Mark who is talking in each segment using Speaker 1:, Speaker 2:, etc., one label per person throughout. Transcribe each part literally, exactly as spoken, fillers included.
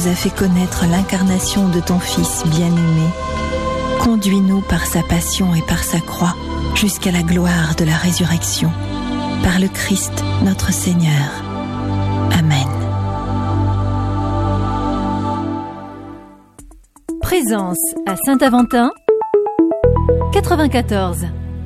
Speaker 1: a fait connaître l'incarnation de ton Fils bien-aimé. Conduis-nous par sa passion et par sa croix jusqu'à la gloire de la résurrection. Par le Christ notre Seigneur. Amen.
Speaker 2: Présence à Saint-Aventin, quatre-vingt-quatorze.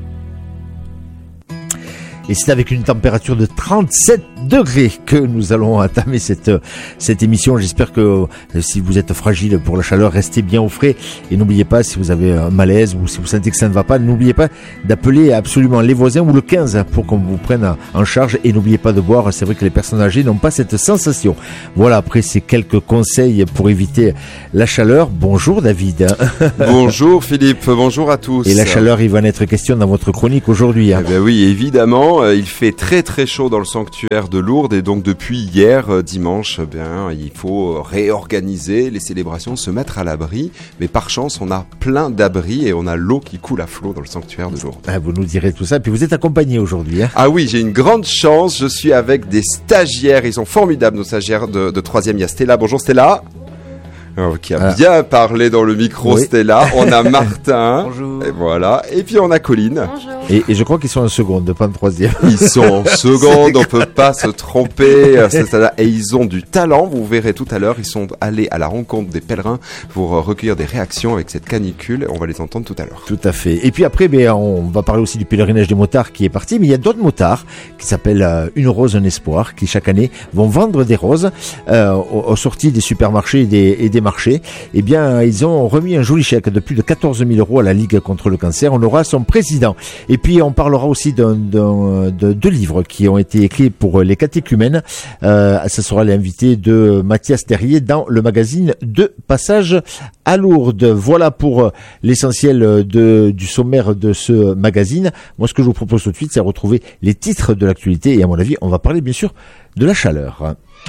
Speaker 3: Et c'est avec une température de trente-sept degrés que nous allons entamer cette, cette émission. J'espère que si vous êtes fragile pour la chaleur, restez bien au frais. Et n'oubliez pas, si vous avez un malaise ou si vous sentez que ça ne va pas, n'oubliez pas d'appeler absolument les voisins ou le quinze pour qu'on vous prenne en charge. Et n'oubliez pas de boire. C'est vrai que les personnes âgées n'ont pas cette sensation. Voilà, après ces quelques conseils pour éviter la chaleur. Bonjour David.
Speaker 4: Bonjour Philippe, bonjour à tous.
Speaker 3: Et la chaleur, il va en être question dans votre chronique aujourd'hui. Hein.
Speaker 4: Eh bien oui, évidemment. Il fait très très chaud dans le sanctuaire de Lourdes et donc depuis hier dimanche, eh bien, il faut réorganiser les célébrations, se mettre à l'abri. Mais par chance, on a plein d'abris et on a l'eau qui coule à flot dans le sanctuaire de Lourdes.
Speaker 3: Ah, vous nous direz tout ça. Puis vous êtes accompagné aujourd'hui. Hein.
Speaker 4: Ah oui, j'ai une grande chance. Je suis avec des stagiaires. Ils sont formidables, nos stagiaires de, de troisième. Il y a Stella. Bonjour Stella. Alors, qui a ah. bien parlé dans le micro, oui. Stella. On a Martin.
Speaker 5: Bonjour.
Speaker 4: Et voilà. Et puis on a Colline.
Speaker 6: Bonjour.
Speaker 3: Et, et je crois qu'ils sont en seconde, pas en troisième.
Speaker 4: Ils sont en seconde, on peut pas se tromper. Et ils ont du talent. Vous verrez tout à l'heure. Ils sont allés à la rencontre des pèlerins pour recueillir des réactions avec cette canicule. On va les entendre tout à l'heure.
Speaker 3: Tout à fait. Et puis après, ben, on va parler aussi du pèlerinage des motards qui est parti. Mais il y a d'autres motards qui s'appellent euh, Une Rose, un Espoir, qui chaque année vont vendre des roses euh, aux, aux sorties des supermarchés et des, et des marchés. Eh bien, ils ont remis un joli chèque de plus de quatorze mille euros à la Ligue contre le cancer. On aura son président. Et puis, on parlera aussi d'un, d'un, de deux livres qui ont été écrits pour les catéchumènes. Euh, ce sera l'invité de Mathias Terrier dans le magazine de Passage à Lourdes. Voilà pour l'essentiel de, du sommaire de ce magazine. Moi, ce que je vous propose tout de suite, c'est de retrouver les titres de l'actualité. Et à mon avis, on va parler bien sûr de la chaleur.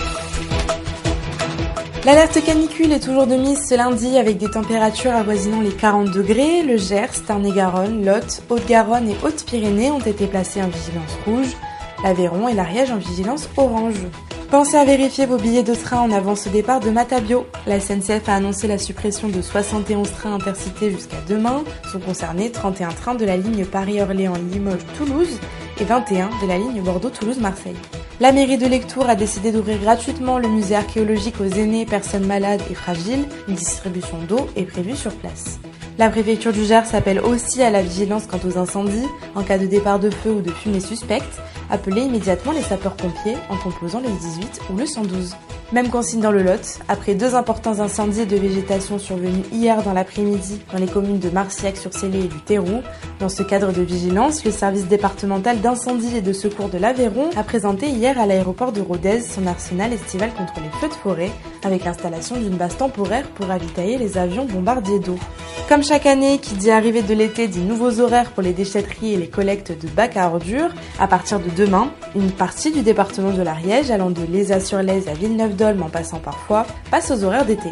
Speaker 6: L'alerte canicule est toujours de mise ce lundi avec des températures avoisinant les quarante degrés. Le Gers, Tarn-et-Garonne, Lot, Haute-Garonne et Haute-Pyrénées ont été placés en vigilance rouge. L'Aveyron et l'Ariège en vigilance orange. Pensez à vérifier vos billets de train en avance au départ de Matabio. La S N C F a annoncé la suppression de soixante et onze trains intercités jusqu'à demain. Sont concernés trente et un trains de la ligne Paris-Orléans-Limoges-Toulouse et vingt et un de la ligne Bordeaux-Toulouse-Marseille. La mairie de Lectoure a décidé d'ouvrir gratuitement le musée archéologique aux aînés, personnes malades et fragiles. Une distribution d'eau est prévue sur place. La préfecture du Gers s'appelle aussi à la vigilance quant aux incendies. En cas de départ de feu ou de fumée suspecte, appelez immédiatement les sapeurs-pompiers en composant le dix-huit ou le cent douze. Même consigne dans le Lot, après deux importants incendies de végétation survenus hier dans l'après-midi dans les communes de Marciac-sur-Célé et du Théroux. Dans ce cadre de vigilance, le service départemental d'incendie et de secours de l'Aveyron a présenté hier à l'aéroport de Rodez son arsenal estival contre les feux de forêt, avec l'installation d'une base temporaire pour ravitailler les avions bombardiers d'eau. Comme chaque année, qui dit arrivée de l'été dit nouveaux horaires pour les déchetteries et les collectes de bacs à ordures. À partir de demain, une partie du département de l'Ariège, allant de Lézat-sur-Lez à Villeneuve-d'Olme en passant par Foix, passe aux horaires d'été.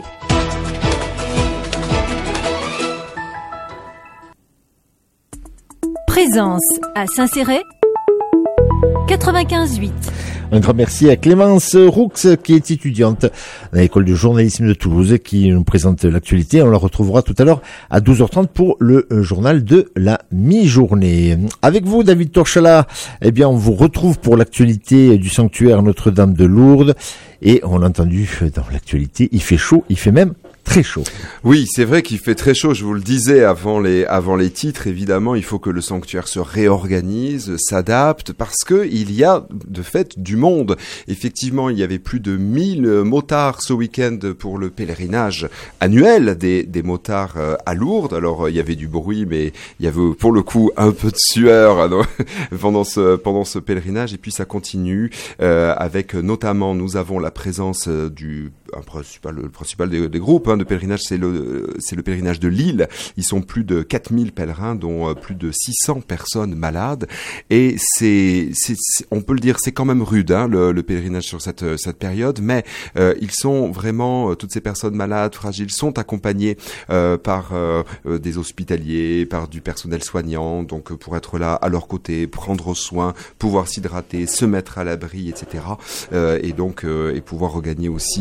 Speaker 2: Présence à Saint-Céré, quatre-vingt-quinze huit.
Speaker 3: Un grand merci à Clémence Roux, qui est étudiante à l'école de journalisme de Toulouse, qui nous présente l'actualité. On la retrouvera tout à l'heure à douze heures trente pour le journal de la mi-journée. Avec vous, David Torchala, eh bien, on vous retrouve pour l'actualité du sanctuaire Notre-Dame de Lourdes. Et on l'a entendu dans l'actualité, il fait chaud, il fait même très chaud.
Speaker 4: Oui, c'est vrai qu'il fait très chaud, je vous le disais avant les, avant les titres, évidemment, il faut que le sanctuaire se réorganise, s'adapte, parce que il y a de fait du monde. Effectivement, il y avait plus de mille motards ce week-end pour le pèlerinage annuel des, des motards à Lourdes. Alors, il y avait du bruit, mais il y avait pour le coup un peu de sueur alors, pendant ce, pendant ce pèlerinage, et puis ça continue, euh, avec notamment, nous avons la présence du, un principal, le principal des, des groupes, de pèlerinage, c'est le, c'est le pèlerinage de Lille. Ils sont plus de quatre mille pèlerins, dont plus de six cents personnes malades. Et c'est, c'est, c'est on peut le dire, c'est quand même rude, hein, le, le pèlerinage sur cette, cette période. Mais euh, ils sont vraiment, toutes ces personnes malades, fragiles, sont accompagnées euh, par euh, des hospitaliers, par du personnel soignant, donc pour être là à leur côté, prendre soin, pouvoir s'hydrater, se mettre à l'abri, et cetera. Euh, et donc, euh, et pouvoir regagner aussi les, les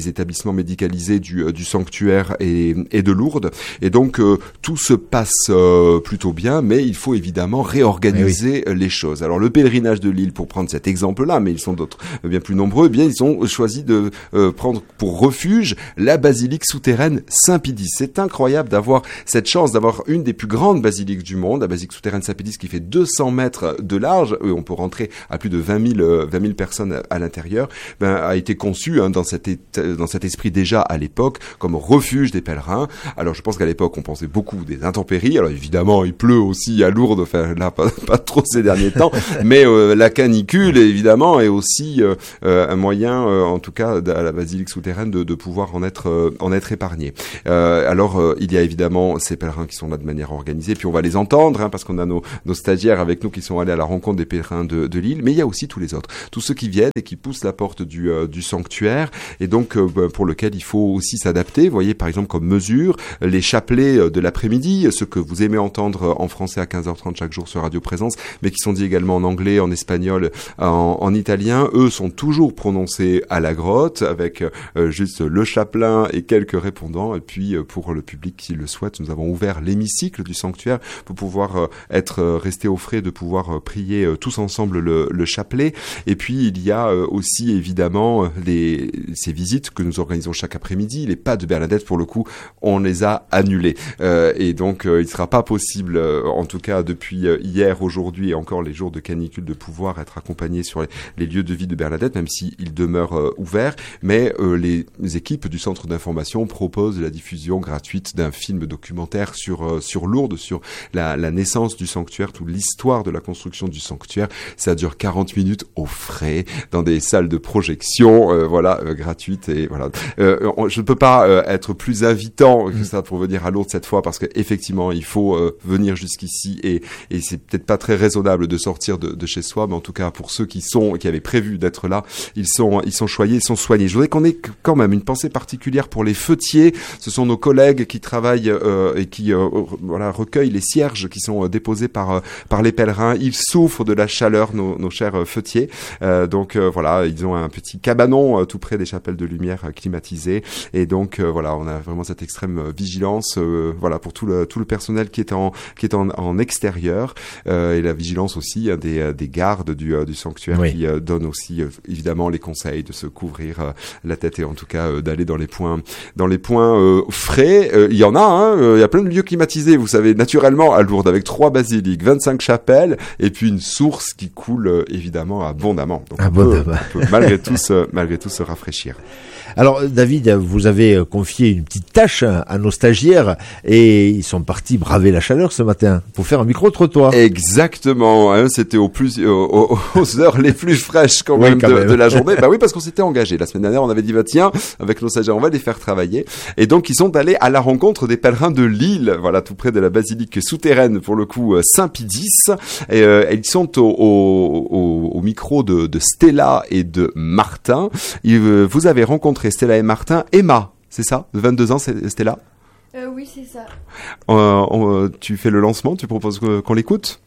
Speaker 4: les établissements médicalisés du, euh, du sanctuaire et, et de Lourdes. Et donc euh, tout se passe euh, plutôt bien, mais il faut évidemment réorganiser eh oui. les choses. Alors le pèlerinage de Lille, pour prendre cet exemple-là, mais ils sont d'autres euh, bien plus nombreux, eh bien ils ont choisi de euh, prendre pour refuge la basilique souterraine Saint-Pédis. C'est incroyable d'avoir cette chance d'avoir une des plus grandes basiliques du monde, la basilique souterraine Saint-Pédis qui fait deux cents mètres de large, euh, on peut rentrer à plus de vingt mille, euh, vingt mille personnes à, à l'intérieur, ben, a été conçue hein, dans, cet état, dans cet esprit déjà à l'époque comme refuge des pèlerins. Alors je pense qu'à l'époque on pensait beaucoup des intempéries, alors évidemment il pleut aussi à Lourdes, enfin là pas, pas trop ces derniers temps, mais euh, la canicule évidemment est aussi euh, euh, un moyen euh, en tout cas à la basilique souterraine de, de pouvoir en être, euh, en être épargné. Euh, alors euh, il y a évidemment ces pèlerins qui sont là de manière organisée, puis on va les entendre hein, parce qu'on a nos, nos stagiaires avec nous qui sont allés à la rencontre des pèlerins de, de Lille, mais il y a aussi tous les autres, tous ceux qui viennent et qui poussent la porte du, euh, du sanctuaire et donc euh, pour lequel il faut aussi s'adapter. Vous voyez par exemple comme mesure les chapelets de l'après-midi, ceux que vous aimez entendre en français à quinze heures trente chaque jour sur Radio Présence, mais qui sont dits également en anglais, en espagnol, en, en italien, eux sont toujours prononcés à la grotte avec euh, juste le chapelain et quelques répondants. Et puis euh, pour le public qui le souhaite, nous avons ouvert l'hémicycle du sanctuaire pour pouvoir euh, être euh, resté au frais, de pouvoir euh, prier euh, tous ensemble le, le chapelet. Et puis il y a euh, aussi évidemment les, ces visites que nous organisons chaque après-midi. Les pas de Bernadette, pour le coup, on les a annulés. Euh, et donc euh, il ne sera pas possible, euh, en tout cas depuis euh, hier, aujourd'hui et encore les jours de canicule, de pouvoir être accompagné sur les, les lieux de vie de Bernadette, même s'ils demeurent euh, ouverts. Mais euh, les, les équipes du centre d'information proposent la diffusion gratuite d'un film documentaire sur euh, sur Lourdes, sur la, la naissance du sanctuaire, toute l'histoire de la construction du sanctuaire. Ça dure quarante minutes au frais dans des salles de projection, euh, voilà, euh, gratuites. Et voilà, euh, je ne peux pas euh, être plus invitant que ça pour venir à Lourdes cette fois, parce que effectivement, il faut euh, venir jusqu'ici et et c'est peut-être pas très raisonnable de sortir de, de chez soi, mais en tout cas pour ceux qui sont qui avaient prévu d'être là, ils sont ils sont choyés, ils sont soignés. Je voudrais qu'on ait quand même une pensée particulière pour les fêtiers. Ce sont nos collègues qui travaillent euh, et qui euh, voilà recueillent les cierges qui sont euh, déposés par euh, par les pèlerins. Ils souffrent de la chaleur, nos, nos chers euh, fêtiers. Euh, donc euh, voilà, ils ont un petit cabanon euh, tout près des chapelles de lumière euh, climatisées. Et donc euh, voilà, on a vraiment cette extrême euh, vigilance, euh, voilà pour tout le tout le personnel qui est en qui est en, en extérieur euh, et la vigilance aussi hein, des des gardes du euh, du sanctuaire oui. qui euh, donnent aussi euh, évidemment les conseils de se couvrir euh, la tête et en tout cas euh, d'aller dans les points dans les points euh, frais. Euh, il y en a, hein, euh, il y a plein de lieux climatisés, vous savez, naturellement à Lourdes, avec trois basiliques, vingt-cinq chapelles et puis une source qui coule euh, évidemment abondamment. Donc abondamment. On peut, on peut malgré tout se, malgré tout se rafraîchir.
Speaker 3: Alors David, vous avez confié une petite tâche à nos stagiaires et ils sont partis braver la chaleur ce matin pour faire un micro-trottoir.
Speaker 4: Exactement, hein, c'était au plus, aux, aux heures les plus fraîches quand même, oui, quand de, même. de la journée. Bah oui, parce qu'on s'était engagé. La semaine dernière, on avait dit, bah tiens, avec nos stagiaires, on va les faire travailler. Et donc, ils sont allés à la rencontre des pèlerins de Lille, voilà, tout près de la basilique souterraine, pour le coup, Saint-Pédis. Et euh, ils sont au, au, au, au micro de, de Stella et de Martin. Et, euh, vous avez rencontré Stella et Martin. Emma, c'est ça? De vingt-deux ans, c'est Stella?
Speaker 5: Euh, oui, c'est ça.
Speaker 4: Euh, on, tu fais le lancement, tu proposes qu'on l'écoute?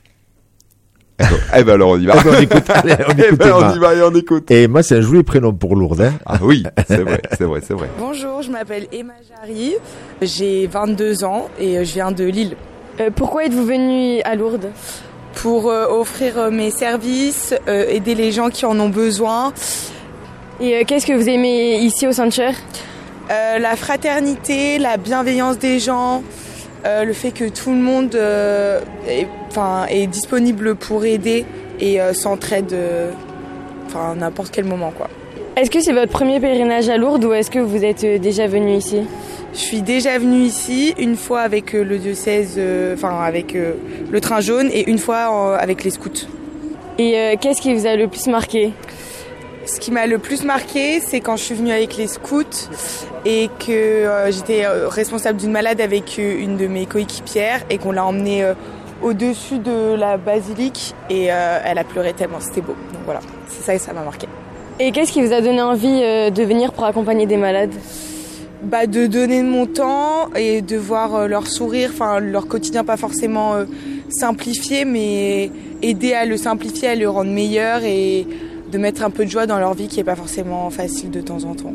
Speaker 4: Eh ben alors on y va.
Speaker 3: on écoute, allez, on, écoute
Speaker 4: eh ben on y va et on écoute.
Speaker 3: Et moi c'est un joli prénom pour Lourdes. Hein.
Speaker 4: Ah oui, c'est vrai, c'est vrai, c'est vrai.
Speaker 7: Bonjour, je m'appelle Emma Jarry, j'ai vingt-deux ans et je viens de Lille.
Speaker 5: Euh, pourquoi êtes-vous venue à Lourdes?
Speaker 7: Pour euh, offrir euh, mes services, euh, aider les gens qui en ont besoin.
Speaker 5: Et euh, qu'est-ce que vous aimez ici au sanctuaire?
Speaker 7: euh, La fraternité, la bienveillance des gens, euh, le fait que tout le monde euh, est, est disponible pour aider et euh, s'entraide euh, à n'importe quel moment, quoi.
Speaker 5: Est-ce que c'est votre premier pèlerinage à Lourdes ou est-ce que vous êtes déjà venu ici?
Speaker 7: Je suis déjà venue ici une fois avec le diocèse, enfin euh, avec euh, le train jaune et une fois euh, avec les scouts.
Speaker 5: Et euh, qu'est-ce qui vous a le plus marqué?
Speaker 7: Ce qui m'a le plus marqué, c'est quand je suis venue avec les scouts et que euh, j'étais euh, responsable d'une malade avec euh, une de mes coéquipières et qu'on l'a emmenée euh, au-dessus de la basilique et euh, elle a pleuré tellement, c'était beau. Donc voilà, c'est ça que ça m'a marqué.
Speaker 5: Et qu'est-ce qui vous a donné envie euh, de venir pour accompagner des malades?
Speaker 7: Bah, de donner de mon temps et de voir euh, leur sourire, enfin leur quotidien pas forcément euh, simplifié, mais aider à le simplifier, à le rendre meilleur et de mettre un peu de joie dans leur vie qui est pas forcément facile de temps en temps, quoi.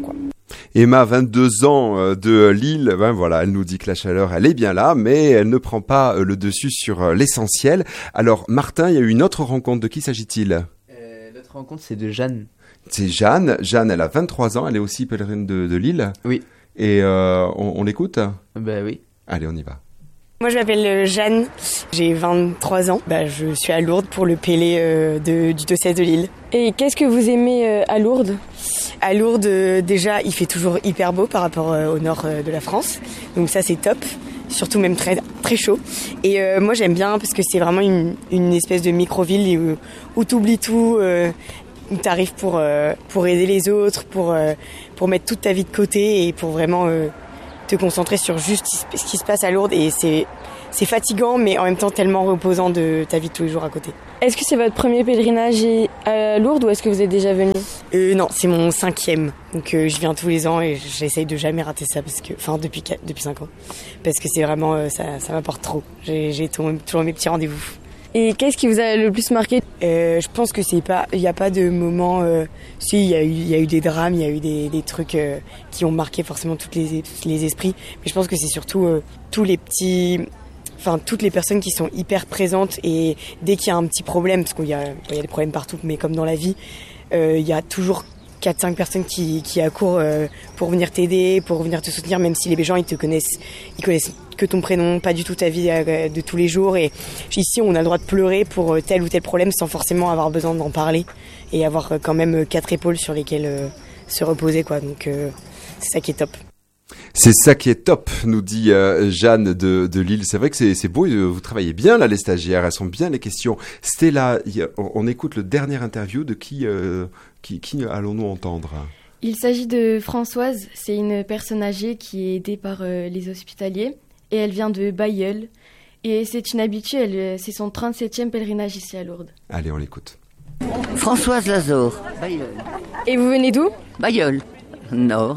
Speaker 4: Emma, vingt-deux ans de Lille, ben voilà, elle nous dit que la chaleur, elle est bien là, mais elle ne prend pas le dessus sur l'essentiel. Alors, Martin, il y a eu une autre rencontre. De qui s'agit-il ?
Speaker 8: euh, L'autre rencontre, c'est de Jeanne.
Speaker 4: C'est Jeanne. Jeanne, elle a vingt-trois ans, elle est aussi pèlerine de, de Lille.
Speaker 8: Oui.
Speaker 4: Et euh, on, on l'écoute ?
Speaker 8: Ben oui.
Speaker 4: Allez, on y va.
Speaker 7: Moi, je m'appelle Jeanne, j'ai vingt-trois ans. Bah, je suis à Lourdes pour le Pélé euh, de, du diocèse de Lille.
Speaker 5: Et qu'est-ce que vous aimez euh, à Lourdes ?
Speaker 7: À Lourdes, euh, déjà, il fait toujours hyper beau par rapport euh, au nord euh, de la France. Donc ça, c'est top. Surtout même très, très chaud. Et euh, moi, j'aime bien parce que c'est vraiment une, une espèce de micro-ville où, où tu oublies tout, euh, où tu arrives pour, euh, pour aider les autres, pour, euh, pour mettre toute ta vie de côté et pour vraiment... Euh, te concentrer sur juste ce qui se passe à Lourdes et c'est, c'est fatigant mais en même temps tellement reposant de ta vie de tous les jours à côté.
Speaker 5: Est-ce que c'est votre premier pèlerinage à Lourdes ou est-ce que vous êtes déjà venu ?
Speaker 7: euh, Non, c'est mon cinquième. Donc euh, je viens tous les ans et j'essaye de jamais rater ça parce que, enfin depuis depuis cinq ans, parce que c'est vraiment euh, ça, ça m'apporte trop. J'ai, j'ai toujours mes petits rendez-vous.
Speaker 5: Et qu'est-ce qui vous a le plus marqué ?
Speaker 7: euh, Je pense que c'est pas, il n'y a pas de moment. Euh, si, il y a eu, il y a eu des drames, il y a eu des, des trucs euh, qui ont marqué forcément tous les, les esprits. Mais je pense que c'est surtout euh, tous les petits, enfin toutes les personnes qui sont hyper présentes et dès qu'il y a un petit problème, parce qu'il y a, il y a des problèmes partout, mais comme dans la vie, euh, il y a toujours quatre cinq personnes qui, qui accourent euh, pour venir t'aider, pour venir te soutenir, même si les gens ils te connaissent, ils connaissent que ton prénom, pas du tout ta vie euh, de tous les jours. Et ici, on a le droit de pleurer pour euh, tel ou tel problème sans forcément avoir besoin d'en parler et avoir euh, quand même quatre épaules sur lesquelles euh, se reposer, quoi. Donc euh, c'est ça qui est top.
Speaker 4: C'est ça qui est top, nous dit euh, Jeanne de, de Lille. C'est vrai que c'est, c'est beau, vous travaillez bien là, les stagiaires, elles sont bien les questions. Stella, y a, on, on écoute le dernier interview de qui, euh, qui, qui allons-nous entendre ?
Speaker 9: Il s'agit de Françoise, c'est une personne âgée qui est aidée par euh, les hospitaliers et elle vient de Bailleul. Et c'est une habituée, elle, c'est son trente-septième pèlerinage ici à Lourdes.
Speaker 4: Allez, on l'écoute.
Speaker 10: Françoise Lazare, Bailleul.
Speaker 5: Et vous venez d'où ?
Speaker 10: Bailleul, Nord.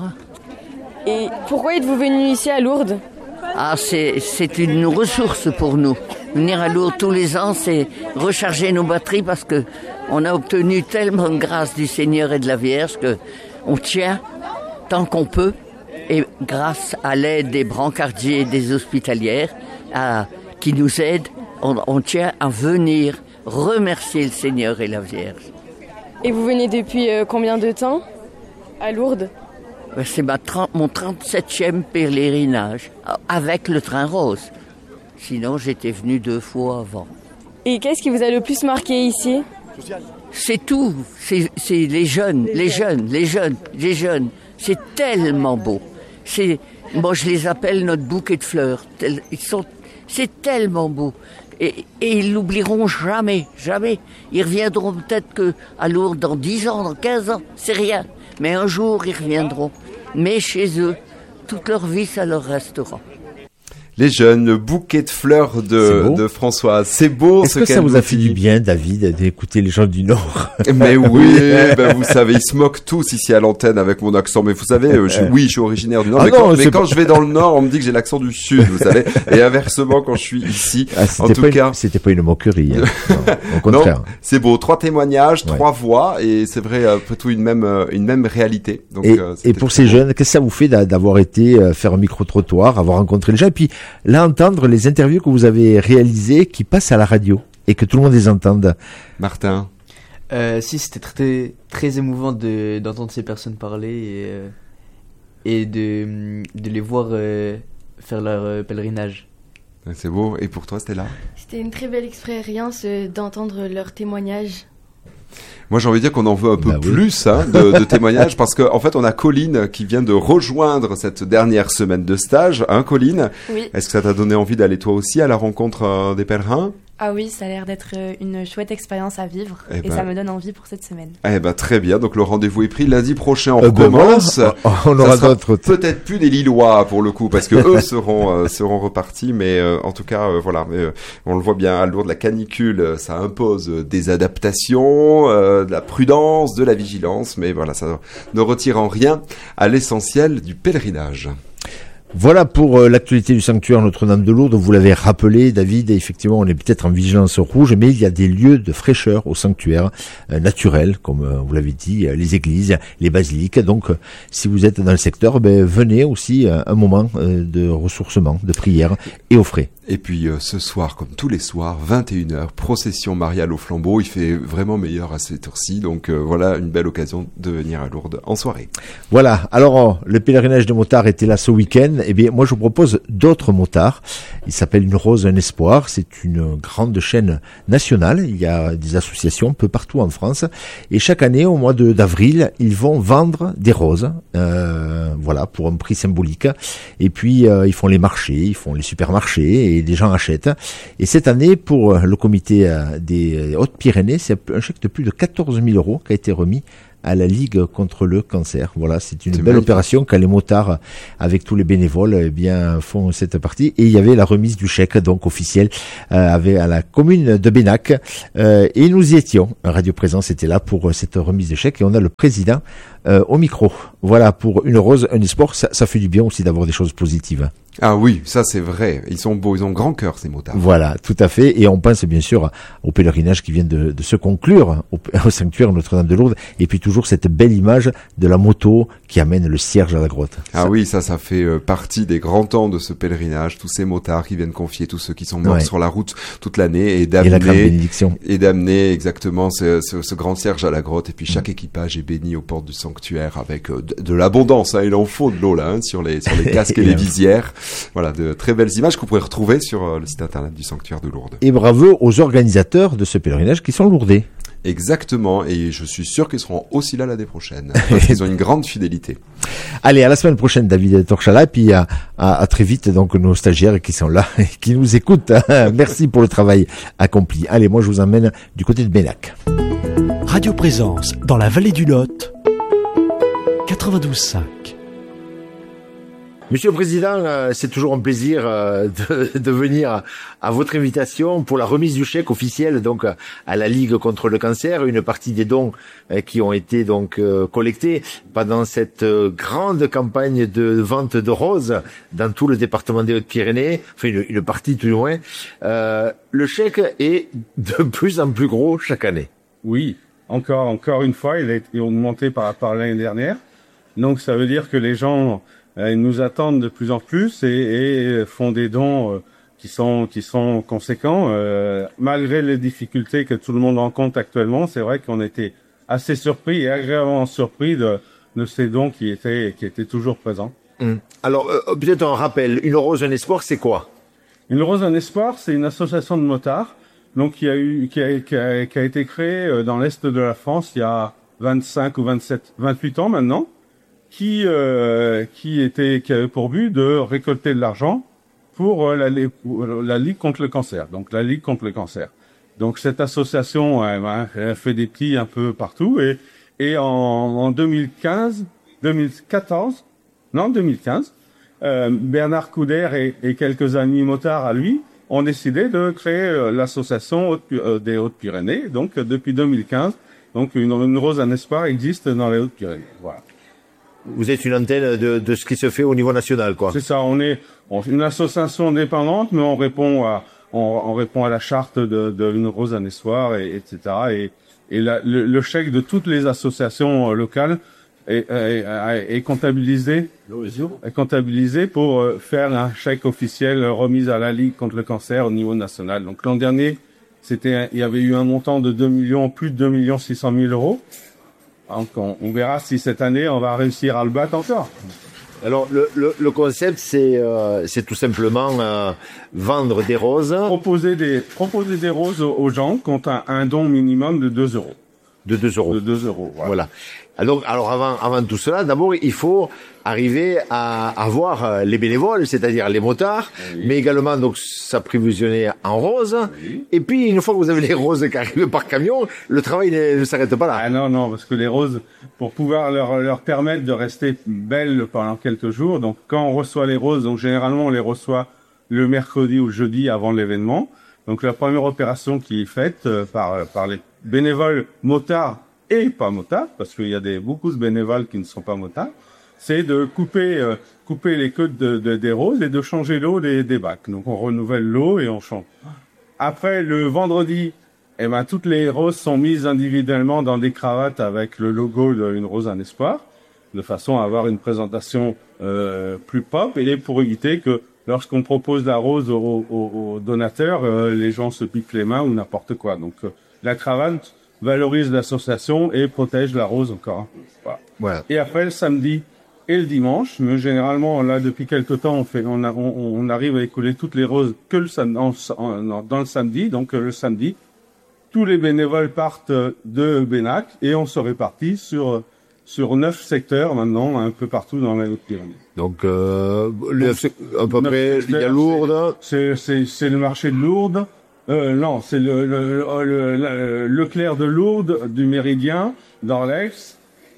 Speaker 5: Et pourquoi êtes-vous venu ici à Lourdes ?
Speaker 10: Ah, c'est, c'est une ressource pour nous. Venir à Lourdes tous les ans, c'est recharger nos batteries parce que on a obtenu tellement de grâce du Seigneur et de la Vierge que on tient tant qu'on peut. Et grâce à l'aide des brancardiers et des hospitalières à, qui nous aident, on, on tient à venir remercier le Seigneur et la Vierge.
Speaker 5: Et vous venez depuis euh, combien de temps à Lourdes ?
Speaker 10: C'est ma trente, mon trente-septième pèlerinage avec le train rose. Sinon, j'étais venu deux fois avant.
Speaker 5: Et qu'est-ce qui vous a le plus marqué ici ?
Speaker 10: C'est tout. C'est, c'est les jeunes, les jeunes, les jeunes, les jeunes. C'est tellement beau. C'est, moi, je les appelle notre bouquet de fleurs. Ils sont, c'est tellement beau. Et, et ils l'oublieront jamais, jamais. Ils reviendront peut-être que à Lourdes dans dix ans, dans quinze ans, c'est rien. Mais un jour, ils reviendront. Mais chez eux, toute leur vie, ça leur restera.
Speaker 4: Les jeunes, le bouquet de fleurs de, de Françoise. C'est beau.
Speaker 3: Est-ce
Speaker 4: ce
Speaker 3: que
Speaker 4: qu'elle
Speaker 3: ça vous a
Speaker 4: nous
Speaker 3: fait
Speaker 4: dit.
Speaker 3: du bien, David, d'écouter les gens du Nord ?
Speaker 4: Mais oui, ben vous savez, ils se moquent tous ici à l'antenne avec mon accent. Mais vous savez, euh, je, oui, je suis originaire du Nord.
Speaker 3: Ah
Speaker 4: mais
Speaker 3: non,
Speaker 4: quand, mais
Speaker 3: c'est
Speaker 4: quand
Speaker 3: pas...
Speaker 4: je vais dans le Nord, on me dit que j'ai l'accent du Sud, vous savez. Et inversement, quand je suis ici,
Speaker 3: ah,
Speaker 4: en tout
Speaker 3: pas
Speaker 4: cas,
Speaker 3: une, c'était pas une moquerie. Hein. Non, au contraire.
Speaker 4: Non, c'est beau. Trois témoignages,
Speaker 3: ouais.
Speaker 4: trois voix, et c'est vrai, après tout, une même, une même réalité. Donc,
Speaker 3: et,
Speaker 4: euh,
Speaker 3: et pour ces jeunes, qu'est-ce que ça vous fait d'avoir été faire un micro-trottoir, avoir rencontré les gens, et puis là entendre les interviews que vous avez réalisées qui passent à la radio et que tout le monde les entende.
Speaker 4: Martin.
Speaker 8: Euh, si, c'était très très émouvant de d'entendre ces personnes parler et euh, et de de les voir euh, faire leur euh, pèlerinage.
Speaker 4: C'est beau. Et pour toi, Stella ?
Speaker 9: C'était une très belle expérience euh, d'entendre leurs témoignages.
Speaker 4: Moi, j'ai envie de dire qu'on en veut un peu
Speaker 3: bah oui.
Speaker 4: plus hein, de, de témoignages parce qu'en en fait, on a Colline qui vient de rejoindre cette dernière semaine de stage. Hein, Colline ?
Speaker 11: Oui.
Speaker 4: Est-ce que ça t'a donné envie d'aller toi aussi à la rencontre euh, des pèlerins ?
Speaker 11: Ah oui, ça a l'air d'être une chouette expérience à vivre
Speaker 4: eh
Speaker 11: et
Speaker 4: ben,
Speaker 11: ça me donne envie pour cette semaine.
Speaker 4: Eh ben très bien, donc le rendez-vous est pris. Lundi prochain, on
Speaker 3: euh,
Speaker 4: recommence.
Speaker 3: Ben voilà. On aura d'autres.
Speaker 4: Peut-être plus des Lillois pour le coup, parce que eux seront euh, seront repartis, mais euh, en tout cas, euh, voilà, mais, euh, on le voit bien à Lourdes, la canicule, ça impose des adaptations, euh, de la prudence, de la vigilance, mais voilà, ça ne retire en rien à l'essentiel du pèlerinage.
Speaker 3: Voilà pour euh, l'actualité du sanctuaire Notre-Dame de Lourdes. Vous l'avez rappelé, David, effectivement, on est peut-être en vigilance rouge, mais il y a des lieux de fraîcheur au sanctuaire euh, naturel, comme euh, vous l'avez dit, euh, les églises, les basiliques. Donc, euh, si vous êtes dans le secteur, ben, venez aussi euh, un moment euh, de ressourcement, de prière et au frais.
Speaker 4: Et puis euh, ce soir, comme tous les soirs, vingt et une heures, procession mariale au flambeau. Il fait vraiment meilleur à cette heure-ci, donc euh, voilà une belle occasion de venir à Lourdes en soirée.
Speaker 3: Voilà, alors euh, le pèlerinage de motards était là ce week-end. Eh bien, moi je vous propose d'autres motards. Il s'appelle Une Rose, un Espoir. C'est une grande chaîne nationale. Il y a des associations un peu partout en France. Et chaque année, au mois de, d'avril, ils vont vendre des roses, euh, voilà, pour un prix symbolique. Et puis, euh, ils font les marchés, ils font les supermarchés, et des gens achètent. Et cette année, pour le comité des Hautes-Pyrénées, c'est un chèque de plus de quatorze mille euros qui a été remis à la Ligue contre le cancer. Voilà, c'est une c'est belle magnifique. Opération quand les motards, avec tous les bénévoles, eh bien, font cette partie. Et il y avait la remise du chèque, donc officiel, euh, avec, à la commune de Bénac. Euh, et nous y étions. Radio Présence était là pour cette remise de chèque et on a le président euh, au micro. Voilà, pour Une Rose, un Espoir, ça, ça fait du bien aussi d'avoir des choses positives.
Speaker 4: Ah oui, ça c'est vrai. Ils sont beaux, ils ont grand cœur ces motards.
Speaker 3: Voilà, tout à fait. Et on pense bien sûr au pèlerinage qui vient de, de se conclure au, au sanctuaire Notre-Dame de Lourdes. Et puis toujours cette belle image de la moto qui amène le cierge à la grotte.
Speaker 4: Ah ça... oui, ça, ça fait euh, partie des grands temps de ce pèlerinage. Tous ces motards qui viennent confier tous ceux qui sont morts ouais. sur la route toute l'année et d'amener,
Speaker 3: et la grande bénédiction.
Speaker 4: Et d'amener exactement ce, ce, ce grand cierge à la grotte. Et puis chaque mmh. équipage est béni aux portes du sanctuaire avec euh, de, de l'abondance. Hein, il en faut de l'eau là hein, sur les sur les casques et les visières. Voilà, de très belles images que vous pourrez retrouver sur euh, le site internet du sanctuaire de Lourdes.
Speaker 3: Et bravo aux organisateurs de ce pèlerinage qui sont lourdais.
Speaker 4: Exactement, et je suis sûr qu'ils seront aussi là l'année prochaine. Ils ont une grande fidélité.
Speaker 3: Allez, à la semaine prochaine, David Torchala, puis à, à, à très vite, donc nos stagiaires qui sont là et qui nous écoutent. Merci pour le travail accompli. Allez, moi je vous emmène du côté de Bénac.
Speaker 12: Radio Présence, dans la vallée du Lot, quatre-vingt-douze cinq.
Speaker 3: Monsieur le Président, euh, c'est toujours un plaisir euh, de, de venir à votre invitation pour la remise du chèque officiel donc à la Ligue contre le cancer, une partie des dons euh, qui ont été donc euh, collectés pendant cette euh, grande campagne de vente de roses dans tout le département des Hautes-Pyrénées, enfin une, une partie tout du moins. Euh, le chèque est de plus en plus gros chaque année.
Speaker 13: Oui, encore encore une fois, il a été augmenté par rapport à l'année dernière. Donc ça veut dire que les gens ils nous attendent de plus en plus et, et font des dons euh, qui sont qui sont conséquents. Euh, malgré les difficultés que tout le monde rencontre actuellement, c'est vrai qu'on était assez surpris et agréablement surpris de, de ces dons qui étaient qui étaient toujours présents.
Speaker 3: Mmh. Alors euh, peut-être un rappel, Une Rose, un Espoir, c'est quoi?
Speaker 13: Une Rose, un Espoir, c'est une association de motards, donc qui a eu qui a, qui a, qui a été créée dans l'est de la France il y a vingt-cinq ou vingt-sept, vingt-huit ans maintenant. qui euh, qui était qui avait pour but de récolter de l'argent pour euh, la, pour la Ligue contre le cancer. Donc la Ligue contre le cancer. Donc cette association elle, elle fait des petits un peu partout et et en, en deux mille quinze, deux mille quatorze, non deux mille quinze, euh, Bernard Couder et, et quelques amis motards à lui ont décidé de créer euh, l'association Haute, euh, des Hautes-Pyrénées. Donc euh, depuis deux mille quinze, donc une, une Rose, un Espoir existe dans les Hautes-Pyrénées. Voilà.
Speaker 3: Vous êtes une antenne de, de ce qui se fait au niveau national, quoi.
Speaker 13: C'est ça. On est on, une association indépendante, mais on répond à on, on répond à la charte de, de Une Rose, un Espoir, et etc. Et, et la, le, le chèque de toutes les associations locales est, est, est, est comptabilisé, est comptabilisé pour faire un chèque officiel remis à la Ligue contre le cancer au niveau national. Donc l'an dernier, c'était il y avait eu un montant de deux millions, plus de deux millions six cent mille euros. Donc on, on verra si cette année on va réussir à le battre encore.
Speaker 3: Alors le, le, le concept c'est euh, c'est tout simplement euh, vendre des roses.
Speaker 13: Proposer des proposer des roses aux, aux gens contre un, un don minimum de deux euros.
Speaker 3: De deux euros.
Speaker 13: De deux euros. Voilà.
Speaker 3: voilà. Alors, alors avant, avant tout cela, d'abord, il faut arriver à avoir les bénévoles, c'est-à-dire les motards, oui. mais également donc s'approvisionner en roses. Oui. Et puis, une fois que vous avez les roses qui arrivent par camion, le travail ne, ne s'arrête pas là.
Speaker 13: Ah non, non, parce que les roses, pour pouvoir leur, leur permettre de rester belles pendant quelques jours, donc quand on reçoit les roses, donc généralement on les reçoit le mercredi ou le jeudi avant l'événement. Donc la première opération qui est faite euh, par, par les bénévoles motards et pas motards, parce qu'il y a des beaucoup de bénévoles qui ne sont pas motards, c'est de couper euh, couper les queues de, de, des roses et de changer l'eau des, des bacs. Donc on renouvelle l'eau et on change. Après, le vendredi, eh ben, toutes les roses sont mises individuellement dans des cravates avec le logo d'Une rose, un espoir, de façon à avoir une présentation euh, plus pop, et pour éviter que lorsqu'on propose la rose aux, aux, aux donateurs, euh, les gens se piquent les mains ou n'importe quoi. Donc euh, la cravate valorise l'association et protège la rose encore un peu. Voilà.
Speaker 3: Voilà.
Speaker 13: Et après, le samedi et le dimanche, mais généralement, là, depuis quelque temps, on fait, on, a, on, on arrive à écouler toutes les roses que le sam- en, en, dans le samedi. Donc, euh, le samedi, tous les bénévoles partent de Bénac et on se répartit sur, sur neuf secteurs maintenant, un peu partout dans les Hautes-Pyrénées.
Speaker 3: Donc, euh, le, à peu près, il y a Lourdes.
Speaker 13: C'est, c'est, c'est le marché de Lourdes. Euh, non, c'est le, le, le, le, Leclerc de Lourdes, du Méridien, d'Orlex.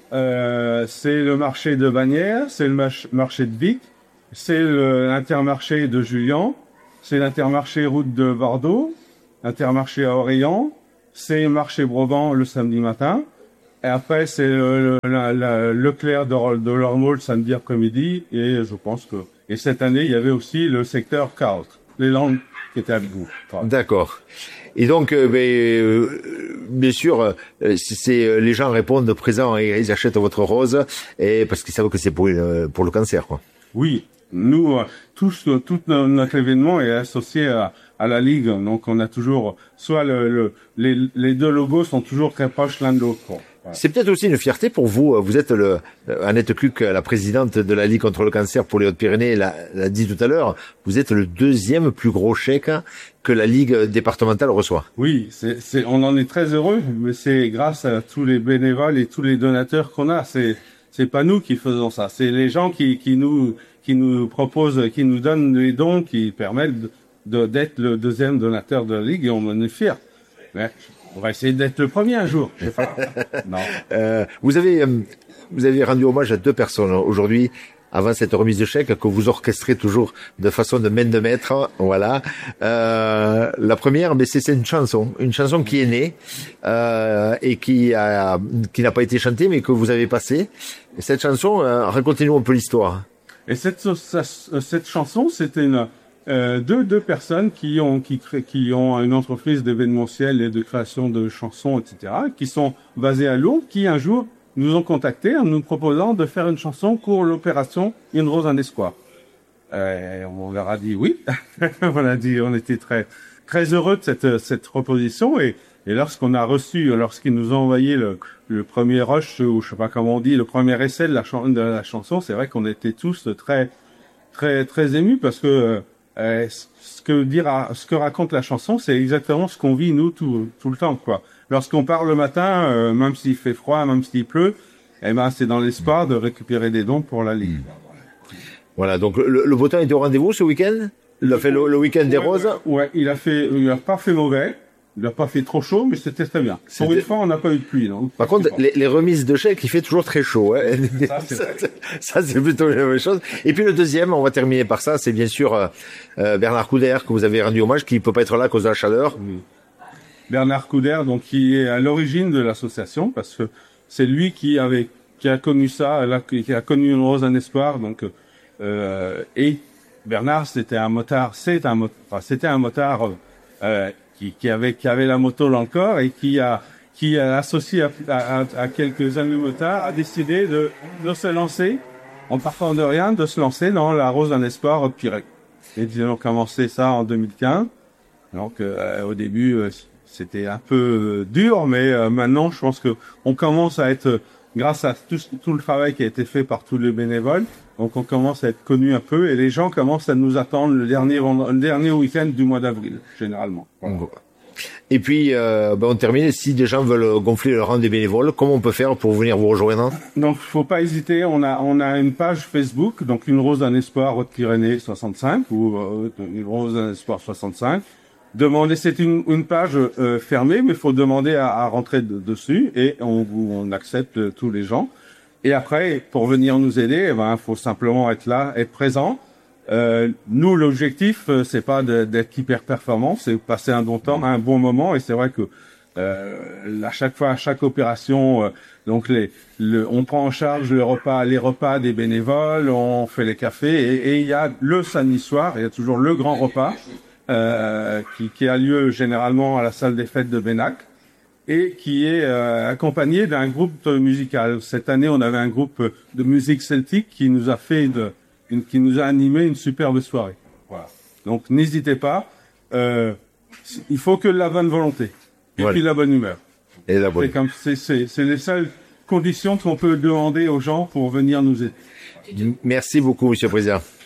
Speaker 13: Euh, c'est le marché de Bagnères, c'est le mach- marché de Vic, c'est le, l'intermarché de Julian, c'est l'intermarché route de Bordeaux, l'intermarché à Orléans, c'est le marché Brabant le samedi matin, et après c'est le, le, la, la, Leclerc de, de Lormeau le samedi après-midi, et je pense que... Et cette année, il y avait aussi le secteur Carotte, les Landes qui étaient avec vous. Enfin,
Speaker 3: d'accord. Et donc, euh, ben, euh, bien sûr, euh, c'est, euh, les gens répondent présent et ils achètent votre rose, et parce qu'ils savent que c'est pour, euh, pour le cancer, quoi.
Speaker 13: Oui, nous, euh, tous, euh, tout notre événement est associé à, à la Ligue, donc on a toujours, soit le, le, les, les deux logos sont toujours très proches l'un de l'autre. Voilà.
Speaker 3: C'est peut-être aussi une fierté pour vous. Vous êtes le, Annette Cluc, la présidente de la Ligue contre le cancer pour les Hautes-Pyrénées, l'a, l'a dit tout à l'heure. Vous êtes le deuxième plus gros chèque que la Ligue départementale reçoit.
Speaker 13: Oui, c'est, c'est, on en est très heureux, mais c'est grâce à tous les bénévoles et tous les donateurs qu'on a. C'est, c'est pas nous qui faisons ça. C'est les gens qui, qui nous, qui nous proposent, qui nous donnent les dons qui permettent de, de, d'être le deuxième donateur de la Ligue et on en est fiers. Mais on va essayer d'être le premier un jour. Je sais pas. Non.
Speaker 3: Euh, vous avez, euh, vous avez rendu hommage à deux personnes aujourd'hui, avant cette remise de chèque, que vous orchestrez toujours de façon de main de maître. Voilà. Euh, la première, mais c'est, c'est une chanson, une chanson qui est née euh, et qui a, qui n'a pas été chantée, mais que vous avez passée. Et cette chanson, euh, racontez-nous un peu l'histoire.
Speaker 13: Et cette, cette chanson, c'était une Euh, deux, deux personnes qui ont, qui créent, qui ont une entreprise d'événementiel et de création de chansons, et cetera, qui sont basées à Lourdes, qui un jour nous ont contactés en nous proposant de faire une chanson pour l'opération Une rose, un espoir. Euh, on leur a dit oui. on a dit, on était très, très heureux de cette, cette proposition et, et lorsqu'on a reçu, lorsqu'ils nous ont envoyé le, le premier rush, ou je sais pas comment on dit, le premier essai de la, chan- de la chanson, c'est vrai qu'on était tous très, très, très émus parce que Euh, ce que dire, à, ce que raconte la chanson, c'est exactement ce qu'on vit nous tout, tout le temps, quoi. Lorsqu'on part le matin, euh, même s'il fait froid, même s'il pleut, eh ben c'est dans l'espoir de récupérer des dons pour la Ligue.
Speaker 3: Voilà, donc le, le beau temps est au rendez-vous ce week-end. Il a fait le, le week-end des
Speaker 13: ouais,
Speaker 3: roses.
Speaker 13: Ouais, il a fait, il a pas fait mauvais. Il a pas fait trop chaud, mais c'était très bien. C'était... Pour une fois, on n'a pas eu de pluie, non.
Speaker 3: Par contre, les, les remises de chèques, il fait toujours très chaud, hein. Ça, c'est, ça, ça, c'est plutôt la même chose. Et puis le deuxième, on va terminer par ça, c'est bien sûr euh, Bernard Couder, que vous avez rendu hommage, qui peut pas être là à cause de la chaleur.
Speaker 13: Oui. Bernard Couder, donc, qui est à l'origine de l'association, parce que c'est lui qui avait, qui a connu ça, là, qui a connu Une rose, un espoir, donc, euh, et Bernard, c'était un motard, c'est un motard, enfin, c'était un motard, euh, qui, qui avait, qui avait la moto dans le corps et qui a, qui a associé à, à, à quelques amis motards, a décidé de, de se lancer, en partant de rien, de se lancer dans la rose d'un espoir au Pirec. Et ils ont commencé ça en deux mille quinze. Donc, euh, au début, euh, c'était un peu euh, dur, mais euh, maintenant, je pense que on commence à être, grâce à tout, tout le travail qui a été fait par tous les bénévoles, donc on commence à être connu un peu et les gens commencent à nous attendre le dernier, le dernier week-end du mois d'avril, généralement. Voilà.
Speaker 3: Et puis, euh, ben on termine. Si des gens veulent gonfler le rang des bénévoles, comment on peut faire pour venir vous rejoindre?
Speaker 13: Donc, faut pas hésiter. On a, on a une page Facebook, donc Une rose, un espoir, Hautes-Pyrénées soixante-cinq, ou euh, Une rose, un espoir soixante-cinq. Demandez, c'est une, une page euh, fermée, mais il faut demander à, à rentrer de, dessus et on, on accepte euh, tous les gens. Et après, pour venir nous aider, eh ben, faut simplement être là, être présent. Euh, nous, l'objectif, euh, c'est pas de, d'être hyper performant, c'est passer un bon temps, un bon moment. Et c'est vrai que euh, à chaque fois, à chaque opération, euh, donc les, le, on prend en charge le repas, les repas des bénévoles, on fait les cafés, et, et il y a le samedi soir, il y a toujours le grand repas euh, qui, qui a lieu généralement à la salle des fêtes de Benac et qui est euh, accompagné d'un groupe musical. Cette année, on avait un groupe de musique celtique qui nous a fait de, une, qui nous a animé une superbe soirée. Voilà. Donc n'hésitez pas. Euh, il faut que la bonne volonté et voilà. Puis la bonne humeur.
Speaker 3: Et la bonne.
Speaker 13: C'est comme c'est c'est c'est les seules conditions qu'on peut demander aux gens pour venir nous aider.
Speaker 3: Merci beaucoup, Monsieur le Président.